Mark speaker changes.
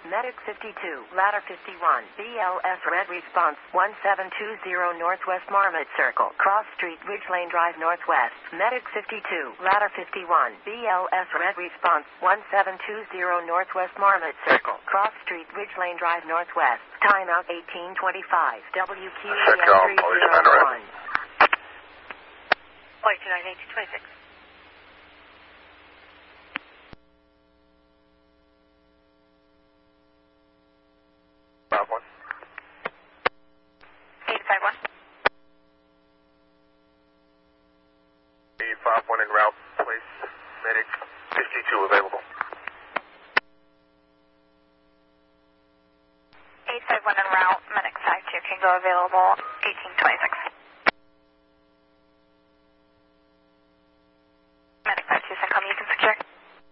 Speaker 1: Medic 52, Ladder 51, BLS Red Response 1720 Northwest Marmot Circle, Cross Street, Ridge Lane Drive Northwest. Medic 52, Ladder 51, BLS Red Response 1720 Northwest Marmot Circle, Cross Street, Ridge Lane Drive Northwest. Timeout 1825, WQEM 301.
Speaker 2: Flight 29 1826.
Speaker 3: One en route, please. Medic 52 available.
Speaker 2: 851 en route, Medic 52 can go available, 1826.